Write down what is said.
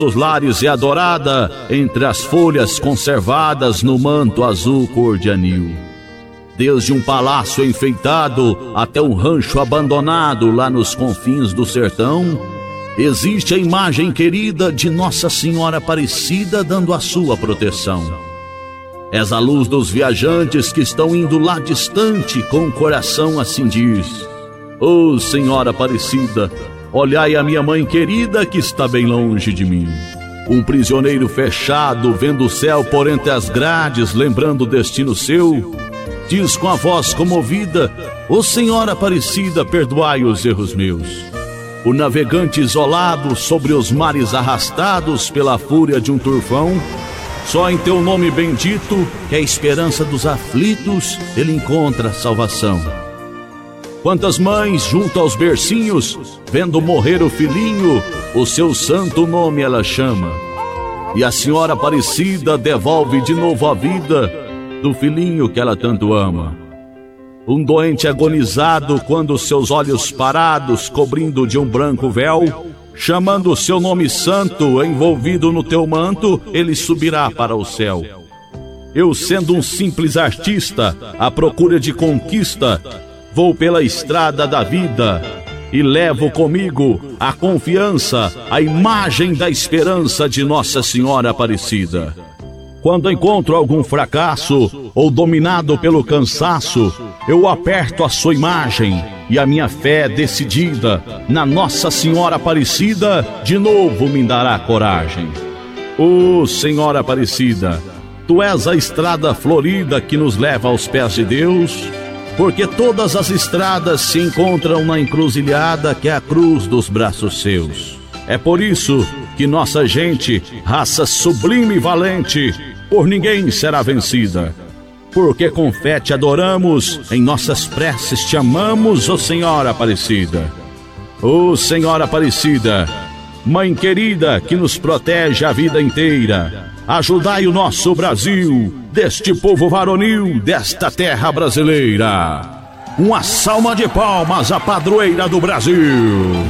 Os lares é adorada entre as folhas conservadas no manto azul cor de anil. Desde um palácio enfeitado até um rancho abandonado lá nos confins do sertão, existe a imagem querida de Nossa Senhora Aparecida dando a sua proteção. És a luz dos viajantes que estão indo lá distante com o coração a cindir. Ó Senhora Aparecida, olhai a minha mãe querida que está bem longe de mim. Um prisioneiro fechado, vendo o céu por entre as grades, lembrando o destino seu, diz com a voz comovida: ó Senhora Aparecida, perdoai os erros meus. O navegante isolado sobre os mares arrastados pela fúria de um tufão, só em teu nome bendito, que é a esperança dos aflitos, ele encontra salvação. Quantas mães junto aos bercinhos, vendo morrer o filhinho, o seu santo nome ela chama. E a Senhora Aparecida devolve de novo a vida do filhinho que ela tanto ama. Um doente agonizado, quando seus olhos parados, cobrindo de um branco véu, chamando o seu nome santo, envolvido no teu manto, ele subirá para o céu. Eu, sendo um simples artista, à procura de conquista, vou pela estrada da vida e levo comigo a confiança, a imagem da esperança de Nossa Senhora Aparecida. Quando encontro algum fracasso ou dominado pelo cansaço, eu aperto a sua imagem e a minha fé decidida na Nossa Senhora Aparecida de novo me dará coragem. Ó Senhora Aparecida, tu és a estrada florida que nos leva aos pés de Deus, porque todas as estradas se encontram na encruzilhada que é a cruz dos braços seus. É por isso que nossa gente, raça sublime e valente, por ninguém será vencida. Porque com fé te adoramos, em nossas preces te amamos, ó Senhora Aparecida. Ó Senhora Aparecida, Mãe querida que nos protege a vida inteira, ajudai o nosso Brasil, deste povo varonil, desta terra brasileira. Uma salva de palmas à padroeira do Brasil.